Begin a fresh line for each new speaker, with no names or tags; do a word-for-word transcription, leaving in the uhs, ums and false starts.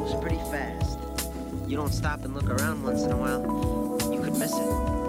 moves pretty fast. You don't stop and look around once in a while, you could miss it.